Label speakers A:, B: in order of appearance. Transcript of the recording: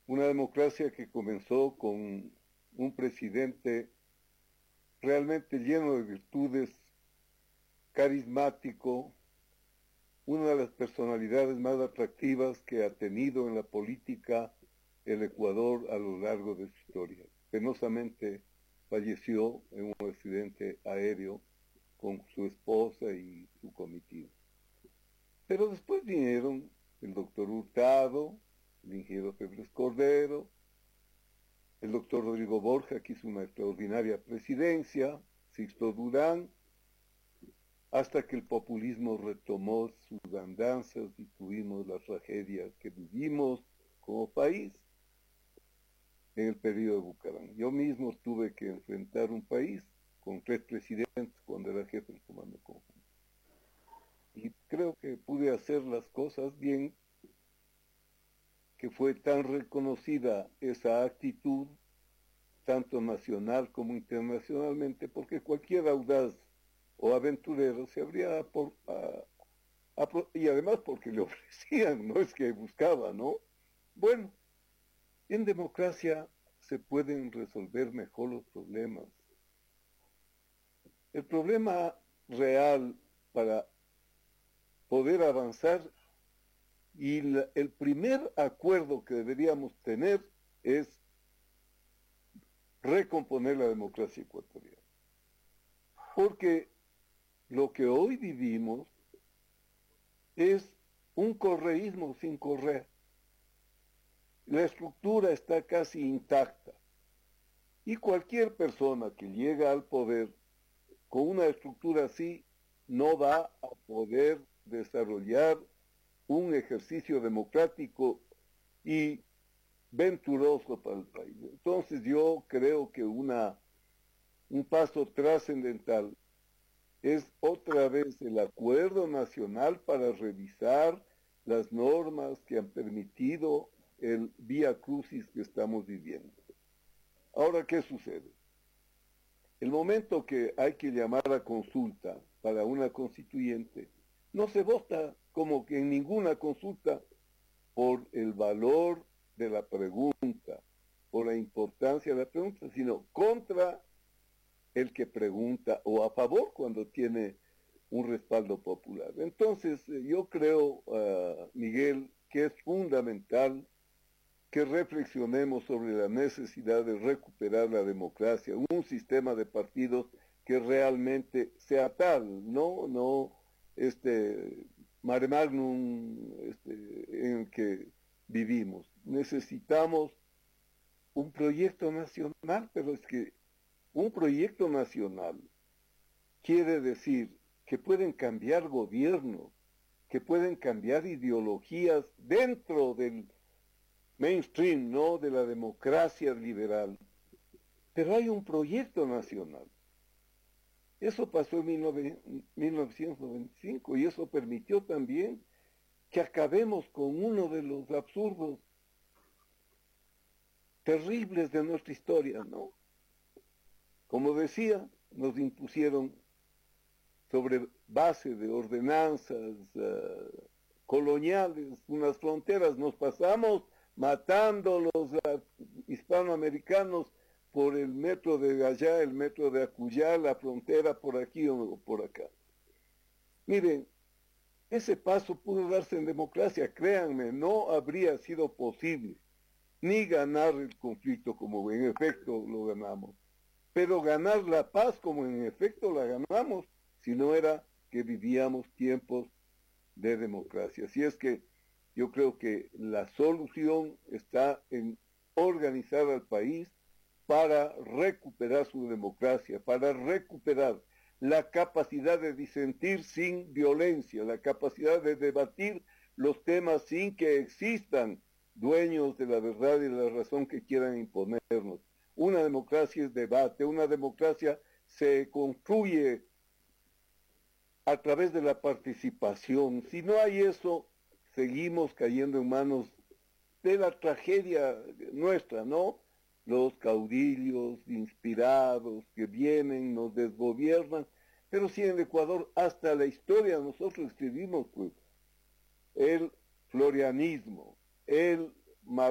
A: Una democracia que comenzó con un presidente realmente lleno de virtudes, carismático, una de las personalidades más atractivas que ha tenido en la política el Ecuador a lo largo de su historia. Penosamente falleció en un accidente aéreo con su esposa y su comitiva. Pero después vinieron el doctor Hurtado, el ingeniero Febres Cordero, el doctor Rodrigo Borja, que hizo una extraordinaria presidencia, Sixto Durán, hasta que el populismo retomó sus andanzas y tuvimos la tragedia que vivimos como país en el periodo de Bucaram. Yo mismo tuve que enfrentar un país con 3 presidentes cuando era jefe del Comando Conjunto. Y creo que pude hacer las cosas bien, que fue tan reconocida esa actitud, tanto nacional como internacionalmente, porque cualquier audaz o aventurero se habría y además porque le ofrecían, no es que buscaba, ¿no? Bueno, en democracia se pueden resolver mejor los problemas. El problema real para poder avanzar y el primer acuerdo que deberíamos tener es recomponer la democracia ecuatoriana. Porque lo que hoy vivimos es un correísmo sin correa. La estructura está casi intacta. Y cualquier persona que llega al poder con una estructura así no va a poder desarrollar un ejercicio democrático y venturoso para el país. Entonces yo creo que un paso trascendental es otra vez el acuerdo nacional para revisar las normas que han permitido el vía crucis que estamos viviendo. Ahora, ¿qué sucede? El momento que hay que llamar a consulta para una constituyente, no se vota como que en ninguna consulta por el valor de la pregunta, por la importancia de la pregunta, sino contra el que pregunta o a favor cuando tiene un respaldo popular. Entonces, yo creo, Miguel, que es fundamental que reflexionemos sobre la necesidad de recuperar la democracia, un sistema de partidos que realmente sea tal, no mare magnum en el que vivimos. Necesitamos un proyecto nacional, pero es que un proyecto nacional quiere decir que pueden cambiar gobiernos, que pueden cambiar ideologías dentro del mainstream, ¿no? De la democracia liberal. Pero hay un proyecto nacional. Eso pasó en 1995 y eso permitió también que acabemos con uno de los absurdos terribles de nuestra historia, ¿no? Como decía, nos impusieron sobre base de ordenanzas coloniales unas fronteras, nos pasamos matando los hispanoamericanos por el metro de allá, el metro de acullá, la frontera por aquí o por acá. Miren, ese paso pudo darse en democracia, créanme, no habría sido posible ni ganar el conflicto como en efecto lo ganamos, pero ganar la paz como en efecto la ganamos, si no era que vivíamos tiempos de democracia. Así es que yo creo que la solución está en organizar al país para recuperar su democracia, para recuperar la capacidad de disentir sin violencia, la capacidad de debatir los temas sin que existan dueños de la verdad y de la razón que quieran imponernos. Una democracia es debate, una democracia se construye a través de la participación. Si no hay eso, seguimos cayendo en manos de la tragedia nuestra, ¿no? Los caudillos inspirados que vienen, nos desgobiernan, pero si en el Ecuador hasta la historia nosotros escribimos pues el florianismo, el